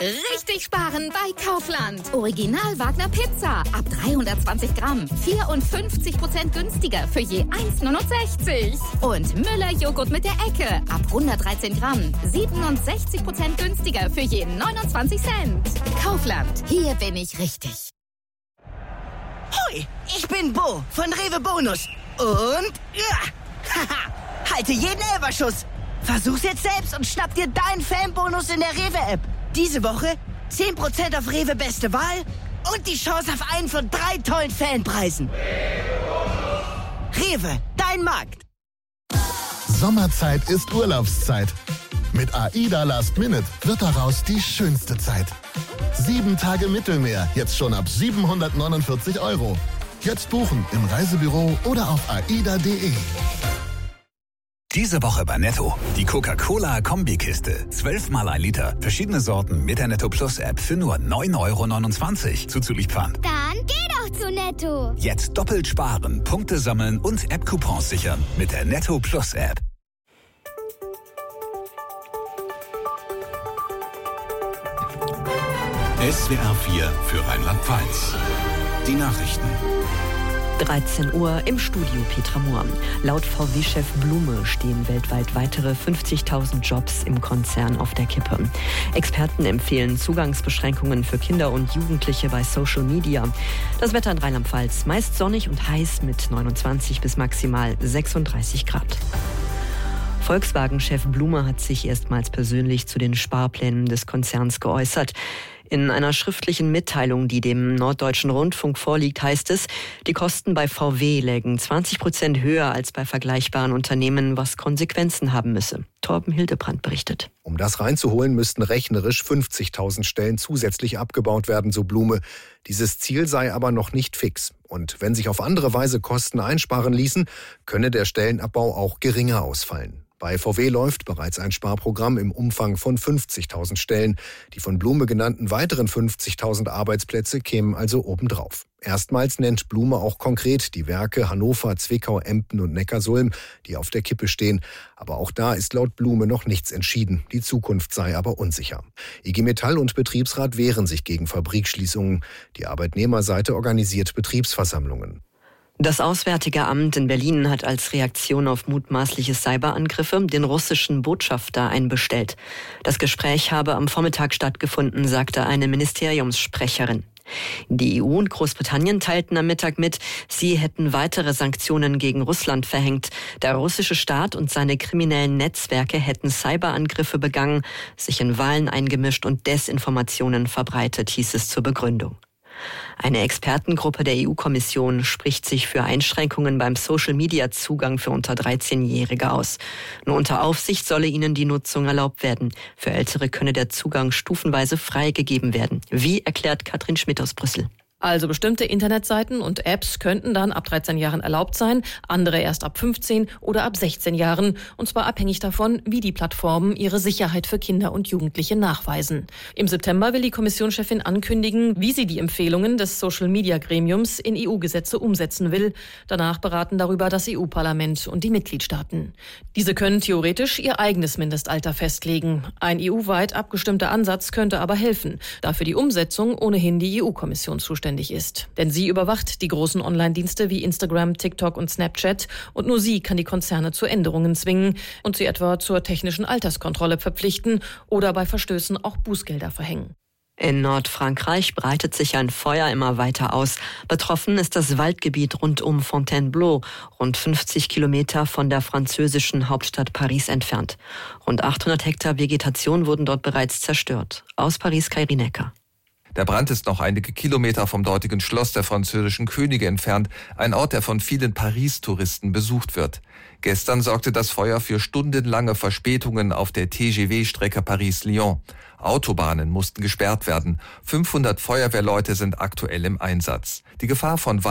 Richtig sparen bei Kaufland. Original Wagner Pizza. Ab 320 Gramm. 54% günstiger für je 1,69. Und Müller Joghurt mit der Ecke. Ab 113 Gramm. 67% günstiger für je 29 Cent. Kaufland. Hier bin ich richtig. Hoi, ich bin Bo von Rewe Bonus. Und halte jeden Elferschuss. Versuch's jetzt selbst und schnapp dir deinen Fanbonus in der Rewe-App. Diese Woche 10% auf Rewe Beste Wahl und die Chance auf einen von 3 tollen Fanpreisen. Rewe, dein Markt. Sommerzeit ist Urlaubszeit. Mit AIDA Last Minute wird daraus die schönste Zeit. 7 Tage Mittelmeer, jetzt schon ab 749 €. Jetzt buchen im Reisebüro oder auf aida.de. Diese Woche bei Netto. Die Coca-Cola-Kombikiste. 12 mal 1 Liter. Verschiedene Sorten mit der Netto Plus App für nur 9,29 € zuzüglich Pfand. Dann geh doch zu Netto. Jetzt doppelt sparen, Punkte sammeln und App-Coupons sichern mit der Netto Plus App. SWR 4 für Rheinland-Pfalz. Die Nachrichten. 13 Uhr im Studio Petra Mohr. Laut VW-Chef Blume stehen weltweit weitere 50.000 Jobs im Konzern auf der Kippe. Experten empfehlen Zugangsbeschränkungen für Kinder und Jugendliche bei Social Media. Das Wetter in Rheinland-Pfalz meist sonnig und heiß mit 29 bis maximal 36 Grad. Volkswagen-Chef Blume hat sich erstmals persönlich zu den Sparplänen des Konzerns geäußert. In einer schriftlichen Mitteilung, die dem Norddeutschen Rundfunk vorliegt, heißt es, die Kosten bei VW lägen 20% höher als bei vergleichbaren Unternehmen, was Konsequenzen haben müsse. Torben Hildebrand berichtet. Um das reinzuholen, müssten rechnerisch 50.000 Stellen zusätzlich abgebaut werden, so Blume. Dieses Ziel sei aber noch nicht fix. Und wenn sich auf andere Weise Kosten einsparen ließen, könne der Stellenabbau auch geringer ausfallen. Bei VW läuft bereits ein Sparprogramm im Umfang von 50.000 Stellen. Die von Blume genannten weiteren 50.000 Arbeitsplätze kämen also obendrauf. Erstmals nennt Blume auch konkret die Werke Hannover, Zwickau, Emden und Neckarsulm, die auf der Kippe stehen. Aber auch da ist laut Blume noch nichts entschieden. Die Zukunft sei aber unsicher. IG Metall und Betriebsrat wehren sich gegen Fabrikschließungen. Die Arbeitnehmerseite organisiert Betriebsversammlungen. Das Auswärtige Amt in Berlin hat als Reaktion auf mutmaßliche Cyberangriffe den russischen Botschafter einbestellt. Das Gespräch habe am Vormittag stattgefunden, sagte eine Ministeriumssprecherin. Die EU und Großbritannien teilten am Mittag mit, sie hätten weitere Sanktionen gegen Russland verhängt. Der russische Staat und seine kriminellen Netzwerke hätten Cyberangriffe begangen, sich in Wahlen eingemischt und Desinformationen verbreitet, hieß es zur Begründung. Eine Expertengruppe der EU-Kommission spricht sich für Einschränkungen beim Social-Media-Zugang für unter 13-Jährige aus. Nur unter Aufsicht solle ihnen die Nutzung erlaubt werden. Für Ältere könne der Zugang stufenweise freigegeben werden. Wie erklärt Katrin Schmidt aus Brüssel? Also bestimmte Internetseiten und Apps könnten dann ab 13 Jahren erlaubt sein, andere erst ab 15 oder ab 16 Jahren. Und zwar abhängig davon, wie die Plattformen ihre Sicherheit für Kinder und Jugendliche nachweisen. Im September will die Kommissionschefin ankündigen, wie sie die Empfehlungen des Social-Media-Gremiums in EU-Gesetze umsetzen will. Danach beraten darüber das EU-Parlament und die Mitgliedstaaten. Diese können theoretisch ihr eigenes Mindestalter festlegen. Ein EU-weit abgestimmter Ansatz könnte aber helfen, da für die Umsetzung ohnehin die EU-Kommission zuständig ist. Denn sie überwacht die großen Online-Dienste wie Instagram, TikTok und Snapchat und nur sie kann die Konzerne zu Änderungen zwingen und sie etwa zur technischen Alterskontrolle verpflichten oder bei Verstößen auch Bußgelder verhängen. In Nordfrankreich breitet sich ein Feuer immer weiter aus. Betroffen ist das Waldgebiet rund um Fontainebleau, rund 50 Kilometer von der französischen Hauptstadt Paris entfernt. Rund 800 Hektar Vegetation wurden dort bereits zerstört. Aus Paris Kairi Necker. Der Brand ist noch einige Kilometer vom dortigen Schloss der französischen Könige entfernt, ein Ort, der von vielen Paris-Touristen besucht wird. Gestern sorgte das Feuer für stundenlange Verspätungen auf der TGV-Strecke Paris-Lyon. Autobahnen mussten gesperrt werden. 500 Feuerwehrleute sind aktuell im Einsatz. Die Gefahr von